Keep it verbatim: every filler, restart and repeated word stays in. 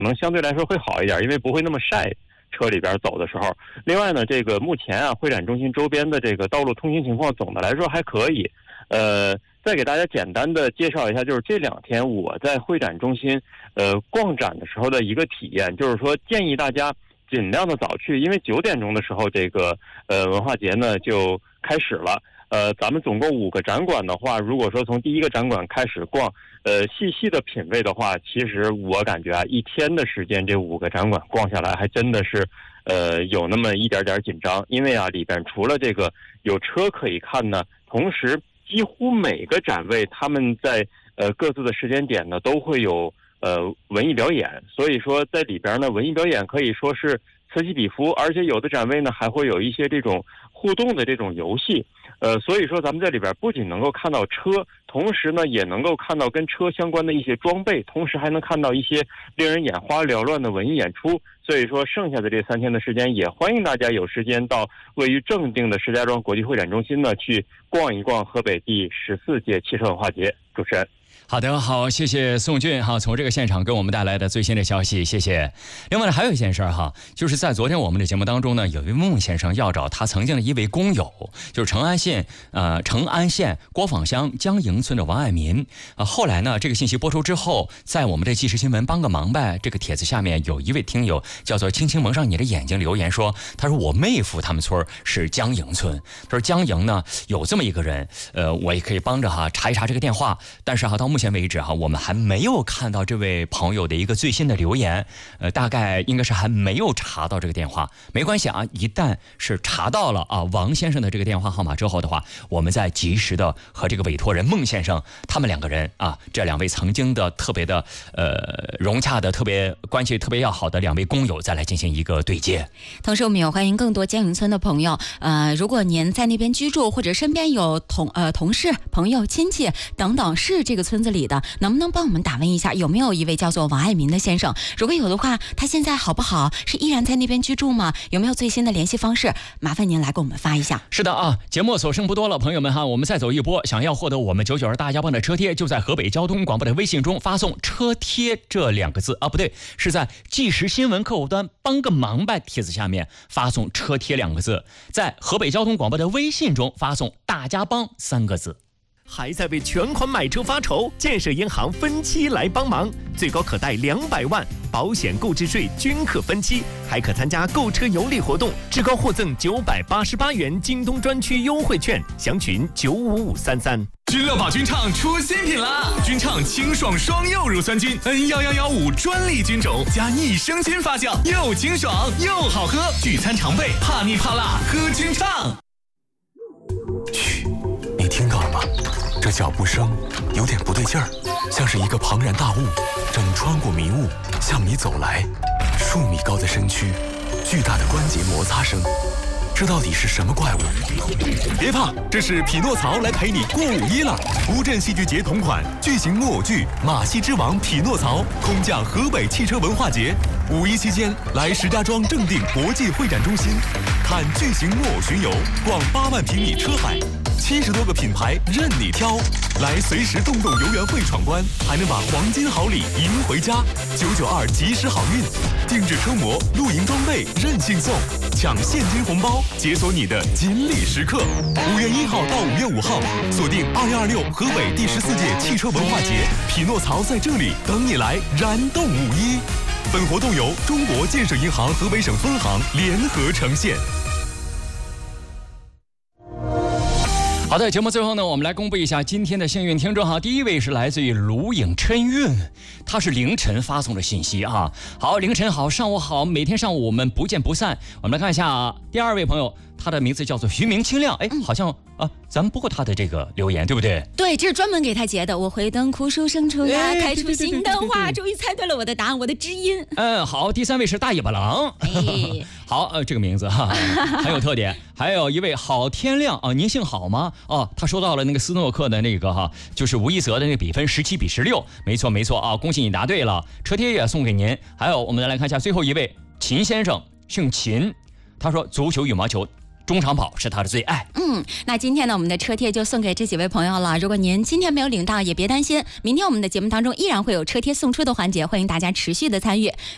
可能相对来说会好一点，因为不会那么晒。车里边走的时候，另外呢，这个目前啊，会展中心周边的这个道路通行情况总的来说还可以。呃，再给大家简单的介绍一下，就是这两天我在会展中心呃逛展的时候的一个体验，就是说建议大家尽量的早去，因为九点钟的时候这个呃文化节呢就开始了。呃，咱们总共五个展馆的话，如果说从第一个展馆开始逛，呃，细细的品味的话，其实我感觉啊，一天的时间这五个展馆逛下来，还真的是，呃，有那么一点点紧张。因为啊，里边除了这个有车可以看呢，同时几乎每个展位他们在呃各自的时间点呢都会有呃文艺表演，所以说在里边呢，文艺表演可以说是此起彼伏，而且有的展位呢还会有一些这种互动的这种游戏。呃，所以说咱们在里边不仅能够看到车，同时呢也能够看到跟车相关的一些装备，同时还能看到一些令人眼花缭乱的文艺演出。所以说剩下的这三天的时间，也欢迎大家有时间到位于正定的石家庄国际会展中心呢去逛一逛河北第十四届汽车文化节。主持人。 好的，好，谢谢宋俊哈，从这个现场给我们带来的最新的消息，谢谢。另外呢，还有一件事哈，就是在昨天我们的节目当中呢，有一位孟先生要找他曾经的一位工友，就是成安县呃成安县郭坊乡江营村的王爱民啊。后来呢，这个信息播出之后，在我们的即时新闻帮个忙呗这个帖子下面，有一位听友叫做轻轻蒙上你的眼睛留言说，他说我妹夫他们村是江营村，他说江营呢有这么一个人，呃，我也可以帮着哈查一查这个电话，但是哈到目前为止哈，我们还没有看到这位朋友的一个最新的留言，呃，大概应该是还没有查到这个电话。没关系啊，一旦是查到了啊王先生的这个电话号码之后的话，我们再及时的和这个委托人孟先生他们两个人啊，这两位曾经的特别的呃融洽的特别关系特别要好的两位工友再来进行一个对接。 同时我们也欢迎更多江营村的朋友，呃，如果您在那边居住，或者身边有同呃同事、朋友、亲戚等等是这个村子里的，能不能帮我们打问一下，有没有一位叫做王爱民的先生？如果有的话，他现在好不好？是依然在那边居住吗？有没有最新的联系方式？麻烦您来给我们发一下。 是的啊，节目所剩不多了，朋友们哈，我们再走一波。想要获得我们九九二大家帮的车贴，就在河北交通广播的微信中发送车贴这两个字啊，不对，是在即时新闻客户端帮个忙吧帖子下面发送车贴两个字，在河北交通广播的微信中发送大家帮三个字。 还在为全款买车发愁？建设银行分期来帮忙，最高可贷两百万，保险购置税均可分期，还可参加购车有礼活动，至高获赠九百八十八元京东专区优惠券，详询九五五三三。 君乐宝君畅出新品啦！君畅清爽双柚乳酸菌 N 一一一五专利菌种加益生菌发酵，又清爽又好喝，聚餐常备，怕腻怕辣喝君畅。 嘘，你听到了吗？这脚步声有点不对劲儿，像是一个庞然大物正穿过迷雾向你走来。数米高的身躯，巨大的关节摩擦声，这到底是什么怪物？ 别怕，这是匹诺曹来陪你过五一了。乌镇戏剧节同款巨型木偶剧《马戏之王匹诺曹》空降河北汽车文化节，五一期间来石家庄正定国际会展中心看巨型木偶巡游，逛八万平米车海。七十多个品牌任你挑，来随时动动游园会闯关，还能把黄金好礼赢回家。九九二及时好运，定制车模、露营装备任性送，抢现金红包，解锁你的锦鲤时刻。五月一号到五月五号，锁定二一二六河北第十四届汽车文化节，匹诺曹在这里等你来燃动五一。本活动由中国建设银行河北省分行联合呈现。 好的，节目最后呢，我们来公布一下今天的幸运听众哈。第一位是来自于卢影琛运，他是凌晨发送的信息啊。好，凌晨好，上午好，每天上午我们不见不散。我们来看一下啊，第二位朋友，他的名字叫做徐明清亮，哎，好像啊，咱们播过他的这个留言，对不对？ 对，这是专门给他截的。我会等枯树生出芽， 哎开出新的花。终于猜对了我的答案，我的知音。 嗯，好，第三位是大尾巴狼。 哎， 好，呃，这个名字哈很有特点。还有一位好天亮啊，您姓郝吗？哦，他收到了那个斯诺克的那个哈，就是吴一泽的那个比分十七比十六，没错没错啊，恭喜你答对了，车贴也送给您。还有，我们再来看一下最后一位秦先生，姓秦，他说足球、羽毛球、中长跑是他的最爱。 嗯，那今天呢，我们的车贴就送给这几位朋友了。如果您今天没有领到，也别担心，明天我们的节目当中依然会有车贴送出的环节，欢迎大家持续的参与。